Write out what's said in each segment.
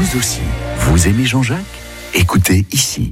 Vous aussi, vous aimez Jean-Jacques ? Écoutez ici.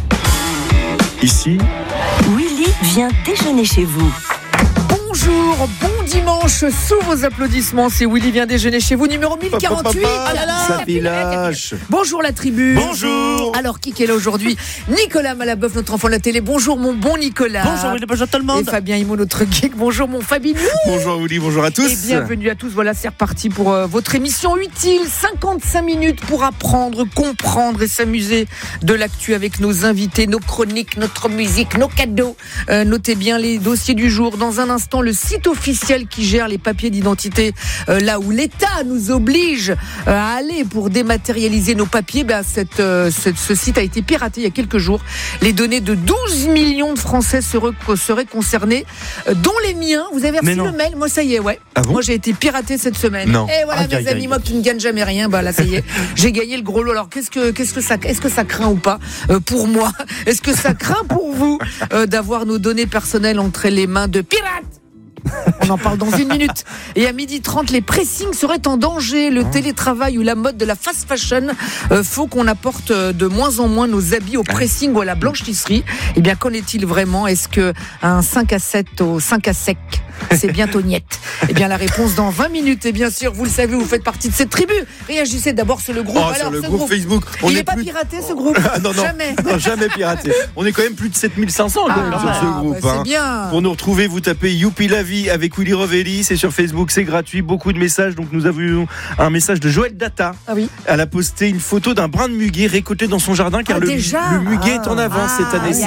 Ici, Willy vient déjeuner chez vous. Bonjour, bon dimanche, sous vos applaudissements, c'est Willy vient déjeuner chez vous, numéro 1048. Ah là là, ça village. Bonjour la tribu. Bonjour. Alors qui est là aujourd'hui ? Nicolas Malaboeuf, notre enfant de la télé. Bonjour mon bon Nicolas. Bonjour Willy, bonjour tout le monde. Et Fabien Immo, notre geek. Bonjour mon Fabien. Bonjour Willy, bonjour à tous. Et bienvenue à tous. Voilà, c'est reparti pour votre émission utile. 55 minutes pour apprendre, comprendre et s'amuser de l'actu avec nos invités, nos chroniques, notre musique, nos cadeaux. Notez bien les dossiers du jour. Dans un instant, le site officiel qui gère les papiers d'identité, là où l'État nous oblige à aller pour dématérialiser nos papiers, ce site a été piraté il y a quelques jours. Les données de 12 millions de Français seraient concernés, dont les miens. Vous avez reçu le mail ? Moi, ça y est, ouais. Ah bon ? Moi, j'ai été piraté cette semaine. Non. Et voilà, mes amis, moi qui ne gagne jamais rien, là, ça y est, j'ai gagné le gros lot. Alors, est-ce que ça craint ou pas pour moi ? Est-ce que ça craint pour vous d'avoir nos données personnelles entre les mains de pirates ? On en parle dans une minute. Et à 12h30, les pressings seraient en danger. Le télétravail ou la mode de la fast fashion faut qu'on apporte de moins en moins nos habits au pressing ou à la blanchisserie. Eh bien, qu'en est-il vraiment ? Est-ce qu'un 5 à 7 au 5 à sec, c'est bientôt niette ? Eh bien, la réponse dans 20 minutes. Et bien sûr, vous le savez, vous faites partie de cette tribu. Réagissez d'abord sur le groupe. Alors, sur le groupe Facebook. Il n'est pas piraté, ce groupe ? Non. Jamais. Non, jamais piraté. On est quand même plus de 7500 sur ce groupe. C'est bien. Pour nous retrouver, vous tapez Youpi la vie avec Willy Revelli. C'est sur Facebook, c'est gratuit. Beaucoup de messages. Donc, nous avons un message de Joël Data. Ah oui. Elle a posté une photo d'un brin de muguet récolté dans son jardin car le muguet est en avance cette année.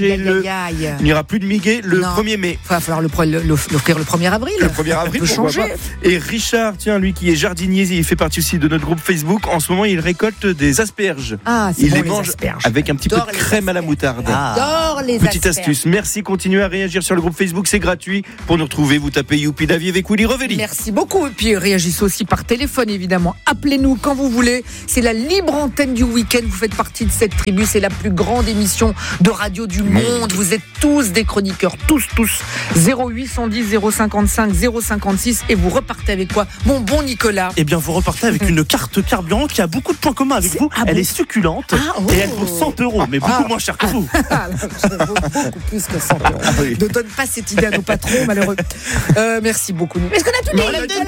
Il n'y aura plus de muguet le 1er mai. Il va falloir l'offrir le 1er avril. Le 1er avril, peut changer. Et Richard, lui qui est jardinier, il fait partie aussi de notre groupe Facebook. En ce moment, il récolte des asperges. Il les mange avec un petit peu de crème à la moutarde. J'adore les Petite asperges. astuce. Merci, continuez à réagir sur le groupe Facebook, c'est gratuit. Pour nous retrouver, vous tapez Youpi la vie avec Willy Revelli. Merci beaucoup. Et puis réagissez aussi par téléphone, évidemment. Appelez-nous quand vous voulez. C'est la libre antenne du week-end. Vous faites partie de cette tribu. C'est la plus grande émission de radio du monde. Vous êtes tous des chroniqueurs. Tous. 0810 055 056. Et vous repartez avec quoi, mon bon Nicolas ? Eh bien, vous repartez avec une carte carburant qui a beaucoup de points communs avec vous. Elle est succulente et elle vaut 100 €, mais beaucoup moins cher que vous. Beaucoup plus que 100 €. Ne donne pas cette idée à nos patrons, malheureux. Merci beaucoup. Est-ce qu'on a tout dit ?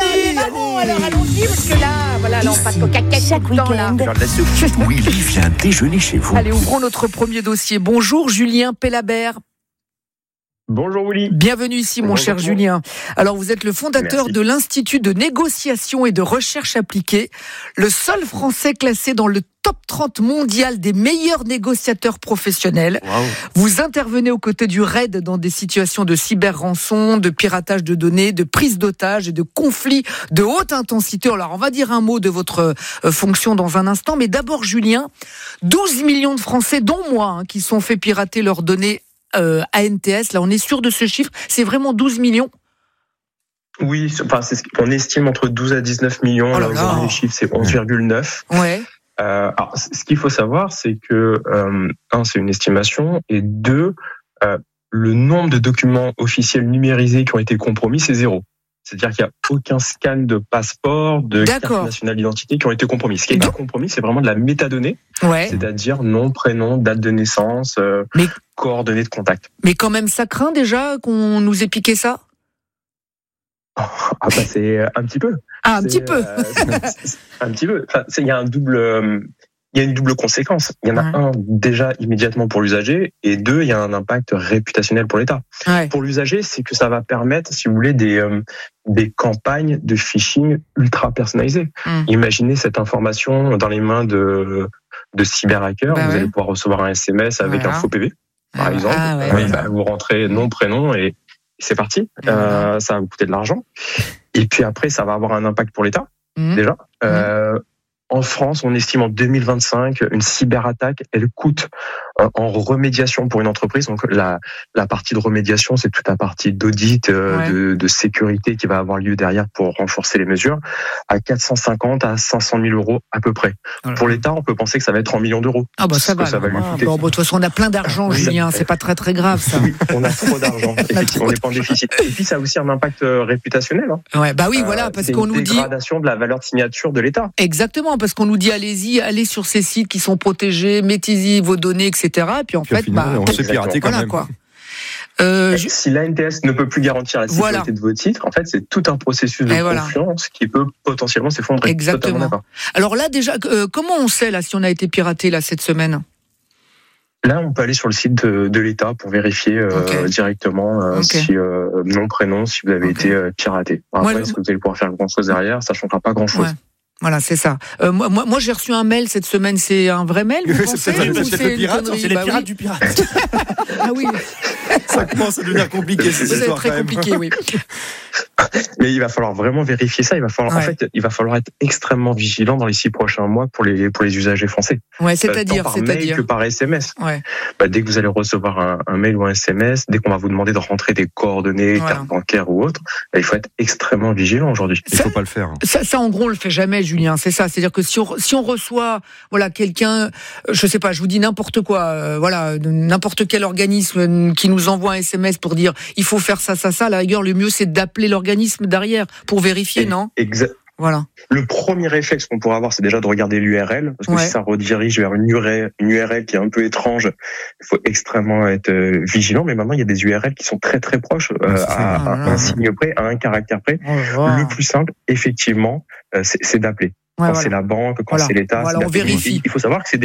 Alors allons-y, parce que là, on passe au caca chaque week-end. Willy vient déjeuner chez vous. Allez, ouvrons notre premier dossier. Bonjour, Julien Pellabert. Bonjour Willy. Bienvenue ici, mon cher Julien. Alors, vous êtes le fondateur de l'Institut de négociation et de recherche appliquée, le seul Français classé dans le top 30 mondial des meilleurs négociateurs professionnels. Wow. Vous intervenez aux côtés du RAID dans des situations de cyber-rançon, de piratage de données, de prise d'otages et de conflits de haute intensité. Alors, on va dire un mot de votre fonction dans un instant, mais d'abord, Julien, 12 millions de Français, dont moi, qui sont fait pirater leurs données ANTS, là on est sûr de ce chiffre, c'est vraiment 12 millions ? Oui, on estime entre 12 à 19 millions, là aujourd'hui les chiffres c'est 11,9. Ouais. Alors, ce qu'il faut savoir, c'est que, c'est une estimation, et deux, le nombre de documents officiels numérisés qui ont été compromis, c'est 0. C'est-à-dire qu'il n'y a aucun scan de passeport, de carte nationale d'identité qui ont été compromis. Ce qui a été compromis, c'est vraiment de la métadonnée, c'est-à-dire nom, prénom, date de naissance, coordonnées de contact. Mais quand même, ça craint déjà qu'on nous ait piqué ça ? C'est un petit peu. Un petit peu. Un petit peu. Il y a une double conséquence. Il y en a un, déjà, immédiatement pour l'usager, et deux, il y a un impact réputationnel pour l'État. Ouais. Pour l'usager, c'est que ça va permettre, si vous voulez, des campagnes de phishing ultra personnalisées. Imaginez cette information dans les mains de cyberhackers. Vous allez pouvoir recevoir un SMS avec un faux PV, par exemple. Vous rentrez nom, prénom, et c'est parti. Ça va vous coûter de l'argent. Et puis après, ça va avoir un impact pour l'État, déjà. En France, on estime en 2025 une cyberattaque, elle coûte en remédiation pour une entreprise. Donc la partie de remédiation, c'est toute la partie d'audit, de sécurité qui va avoir lieu derrière pour renforcer les mesures, à 450 à 500 000 euros à peu près. Voilà. Pour l'État, on peut penser que ça va être en millions d'euros. Ah bah ça va lui coûter. De toute façon, on a plein d'argent, Julien. C'est pas très très grave ça. Oui, on a trop d'argent. Effectivement, on n'est pas en déficit. Et puis ça a aussi un impact réputationnel. Ouais, bah oui, voilà, parce qu'on nous dit dégradation de la valeur de signature de l'État. Exactement. parce qu'on nous dit allez sur ces sites qui sont protégés, mettez-y vos données, etc. Et puis en fait, final, on se fait pirater quand même. Quoi. Si l'ANTS ne peut plus garantir la sécurité de vos titres, en fait, c'est tout un processus de confiance qui peut potentiellement s'effondrer. Exactement. Alors là, déjà, comment on sait là si on a été piraté là cette semaine ? Là, on peut aller sur le site de l'État pour vérifier directement si nom, prénom, si vous avez été piraté. Après, est-ce que vous allez pouvoir faire grand-chose derrière ? Ça ne changera pas grand-chose. Ouais. Voilà, c'est ça. Moi, j'ai reçu un mail cette semaine. C'est un vrai mail, vous pensez, c'est le pirate, c'est les pirates du pirate. Ah oui. Ça commence à devenir compliqué, cette histoire. C'est très compliqué, oui. Mais il va falloir vraiment vérifier ça. Il va falloir être extrêmement vigilant dans les 6 prochains mois pour les usagers français. Ouais, c'est-à-dire tant par mail que par SMS. Ouais. Dès que vous allez recevoir un mail ou un SMS, dès qu'on va vous demander de rentrer des coordonnées, carte bancaire ou autre, il faut être extrêmement vigilant aujourd'hui. Il faut pas le faire. Ça, en gros, on le fait jamais, Julien. C'est ça. C'est-à-dire que si on reçoit, quelqu'un, je sais pas, je vous dis n'importe quoi, n'importe quel organisme qui nous envoie un SMS pour dire il faut faire ça, à la rigueur, le mieux c'est d'appeler l'organisme derrière pour vérifier, non ? Exact. Voilà. Le premier réflexe qu'on pourrait avoir, c'est déjà de regarder l'URL, parce que si ça redirige vers une URL qui est un peu étrange, il faut extrêmement être vigilant. Mais maintenant, il y a des URL qui sont très très proches, à un signe près, à un caractère près. Le plus simple, effectivement, c'est d'appeler. Quand c'est la banque, quand c'est l'État, on vérifie. Il faut savoir que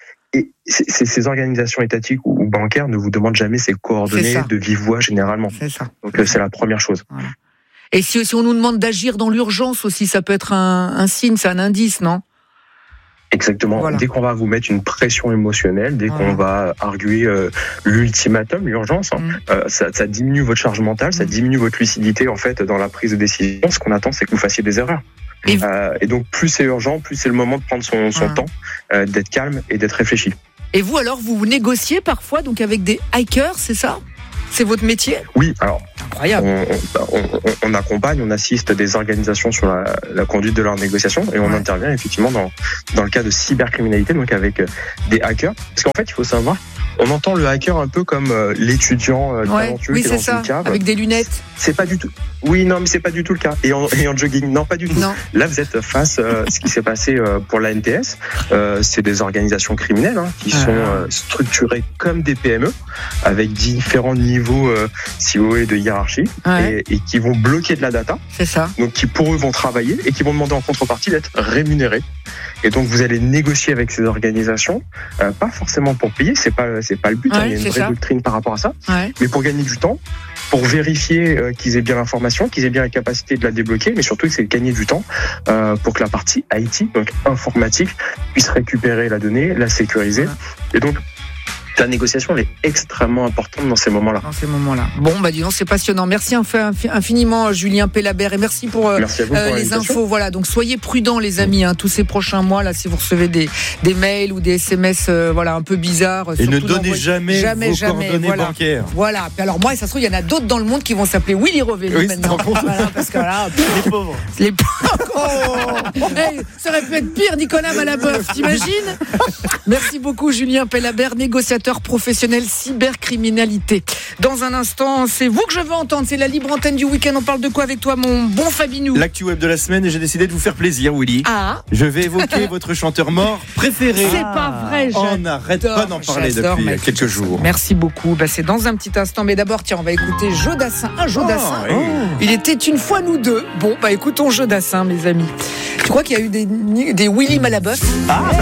ces organisations étatiques ou bancaires ne vous demandent jamais ces coordonnées de vive voix généralement. C'est ça. Donc c'est la première chose. Voilà. Et si on nous demande d'agir dans l'urgence aussi, ça peut être un signe, c'est un indice, non ? Exactement. Voilà. Dès qu'on va vous mettre une pression émotionnelle, dès qu'on va arguer l'ultimatum, l'urgence, ça diminue votre charge mentale, ça diminue votre lucidité en fait dans la prise de décision. Ce qu'on attend, c'est que vous fassiez des erreurs. Et donc plus c'est urgent, plus c'est le moment de prendre son temps, d'être calme et d'être réfléchi. Et vous alors, vous négociez parfois donc avec des hackers, c'est ça ? C'est votre métier ? Oui, alors incroyable. On accompagne, on assiste des organisations sur la conduite de leurs négociations et on intervient effectivement dans le cas de cybercriminalité, donc avec des hackers. Parce qu'en fait, il faut savoir, on entend le hacker un peu comme l'étudiant talentueux qui est dans une cave. Avec des lunettes. C'est pas du tout. Oui, non, mais c'est pas du tout le cas. Et en jogging, non, pas du tout. Non. Là, vous êtes face ce qui s'est passé pour l'ANTS. C'est des organisations criminelles qui sont structurées comme des PME, avec différents niveaux, si vous voulez, de hiérarchie, et qui vont bloquer de la data. C'est ça. Donc, qui pour eux vont travailler et qui vont demander en contrepartie d'être rémunérés. Et donc, vous allez négocier avec ces organisations, pas forcément pour payer, c'est pas le but. Il y a une vraie doctrine par rapport à ça, mais pour gagner du temps, pour vérifier qu'ils aient bien l'information, qu'ils aient bien la capacité de la débloquer, mais surtout c'est gagner du temps pour que la partie IT, donc informatique, puisse récupérer la donnée, la sécuriser. Et donc, la négociation, elle est extrêmement importante dans ces moments-là. Bon, dis donc, c'est passionnant. Merci infiniment, Julien Pellabert, et merci pour les infos. Voilà, donc soyez prudents, les amis, tous ces prochains mois, là, si vous recevez des mails ou des SMS, un peu bizarres. Et ne donnez jamais vos coordonnées bancaires. Voilà. Puis alors, moi, ça se trouve, il y en a d'autres dans le monde qui vont s'appeler Willy Revelli maintenant. Parce que là, les pauvres. Ça aurait pu être pire, Nicolas Malaboeuf, t'imagines ? Merci beaucoup, Julien Pellabert, négociateur professionnel cybercriminalité. Dans un instant, c'est vous que je veux entendre, c'est la libre antenne du week-end. On parle de quoi avec toi, mon bon Fabinou ? L'actu web de la semaine, et j'ai décidé de vous faire plaisir, Willy. Je vais évoquer votre chanteur mort préféré. C'est pas vrai, on n'arrête pas d'en parler depuis quelques jours. Merci beaucoup. C'est dans un petit instant, mais d'abord, on va écouter Jodassin. Jodassin. Il était une fois nous deux. Bon, écoutons Jodassin, mes amis. Tu crois qu'il y a eu des Willy Malaboeuf ?